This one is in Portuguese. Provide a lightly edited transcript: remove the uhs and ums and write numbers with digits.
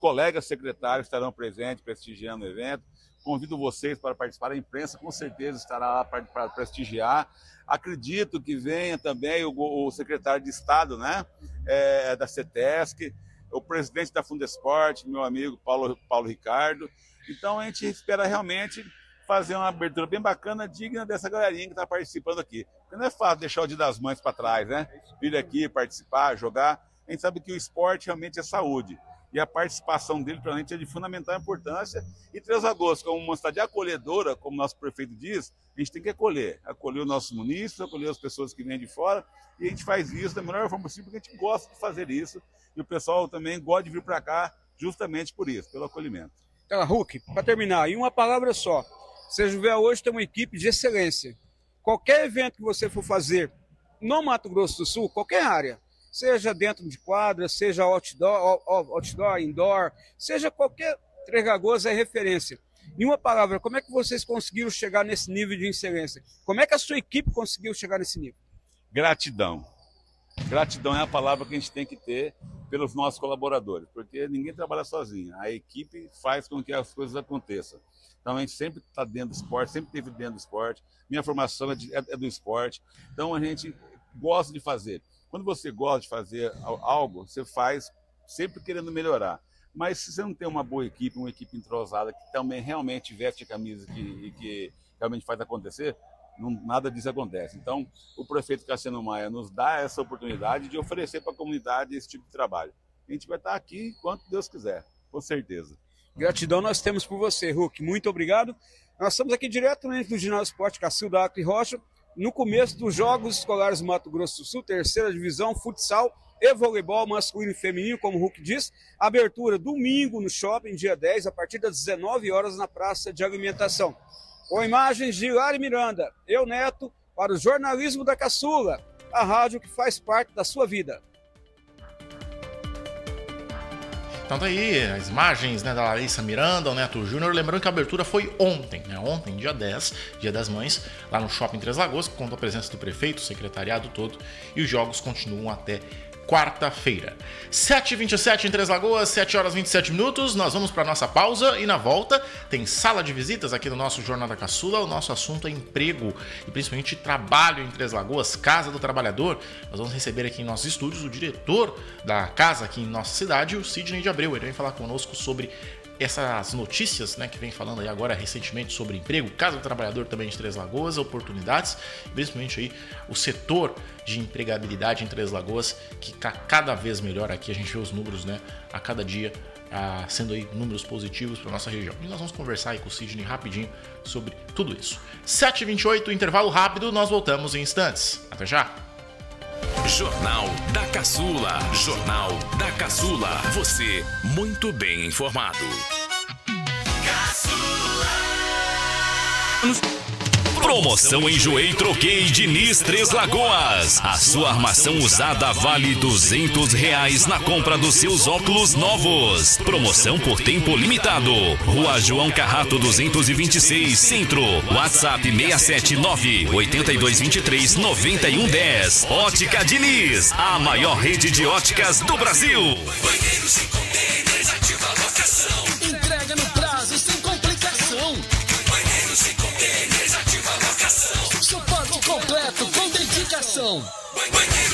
colegas secretários estarão presentes, prestigiando o evento. Convido vocês para participar, a imprensa com certeza estará lá para prestigiar. Acredito que venha também o secretário de Estado, né, da CETESC, o presidente da Fundesport, meu amigo Paulo Ricardo. Então a gente espera realmente fazer uma abertura bem bacana, digna dessa galerinha que está participando aqui. Porque não é fácil deixar o Dia das Mães para trás, né? Vir aqui, participar, jogar. A gente sabe que o esporte realmente é saúde. E a participação dele, para a gente, é de fundamental importância. E Três Lagoas, como uma cidade acolhedora, como o nosso prefeito diz, a gente tem que acolher os nossos munícipes, acolher as pessoas que vêm de fora, e a gente faz isso da melhor forma possível, porque a gente gosta de fazer isso, e o pessoal também gosta de vir para cá justamente por isso, pelo acolhimento. Então, Hulk, para terminar, em uma palavra só, Sejuvel hoje tem uma equipe de excelência. Qualquer evento que você for fazer no Mato Grosso do Sul, qualquer área, seja dentro de quadra, seja outdoor, indoor, seja qualquer, Três Lagoas é referência. Em uma palavra, como é que vocês conseguiram chegar nesse nível de excelência? Como é que a sua equipe conseguiu chegar nesse nível? Gratidão. Gratidão é a palavra que a gente tem que ter pelos nossos colaboradores, porque ninguém trabalha sozinho. A equipe faz com que as coisas aconteçam. Então a gente sempre está dentro do esporte, sempre esteve dentro do esporte. Minha formação é do esporte. Então a gente gosta de fazer. Quando você gosta de fazer algo, você faz sempre querendo melhorar. Mas se você não tem uma boa equipe, uma equipe entrosada, que também realmente veste a camisa e que realmente faz acontecer, nada disso acontece. Então, o prefeito Cassiano Maia nos dá essa oportunidade de oferecer para a comunidade esse tipo de trabalho. A gente vai estar aqui enquanto Deus quiser, com certeza. Gratidão nós temos por você, Hulk. Muito obrigado. Nós estamos aqui diretamente do Ginásio Esporte Cacilda Acre Rocha, no começo dos Jogos Escolares do Mato Grosso do Sul, terceira divisão, futsal e voleibol masculino e feminino, como o Hulk diz. Abertura domingo no shopping, dia 10, a partir das 19 horas na praça de alimentação. Com imagens de Lari Miranda, eu, Neto, para o jornalismo da Caçula, a rádio que faz parte da sua vida. Então tá aí as imagens, né, da Larissa Miranda, o Neto Júnior. Lembrando que a abertura foi ontem, né? Ontem, dia 10, dia das mães, lá no Shopping Três Lagoas, que conta a presença do prefeito, o secretariado todo, e os jogos continuam até quarta-feira. 7h27 em Três Lagoas, 7 horas 27 minutos. Nós vamos para nossa pausa e na volta tem sala de visitas aqui no nosso Jornal da Caçula. O nosso assunto é emprego e principalmente trabalho em Três Lagoas, Casa do Trabalhador. Nós vamos receber aqui em nossos estúdios o diretor da casa aqui em nossa cidade, o Sidney de Abreu. Ele vem falar conosco sobre essas notícias, né, que vem falando aí agora recentemente sobre emprego, Casa do Trabalhador também de Três Lagoas, oportunidades, principalmente aí o setor de empregabilidade em Três Lagoas, que está cada vez melhor aqui. A gente vê os números, né, a cada dia sendo aí números positivos para nossa região. E nós vamos conversar aí com o Sidney rapidinho sobre tudo isso. 7h28, intervalo rápido, nós voltamos em instantes. Até já! Jornal da Caçula. Jornal da Caçula. Você muito bem informado. Promoção Enjoei Troquei Diniz Três Lagoas. A sua armação usada vale R$200 na compra dos seus óculos novos. Promoção por tempo limitado. Rua João Carrato 226, Centro. WhatsApp 679-8223-9110. Ótica Diniz, a maior rede de óticas do Brasil. Banheiros e contêineres, ativa a locação. Entrega no prazo, sem complicação. Banheiros e contêineres, ativa a locação. Suporte completo com dedicação.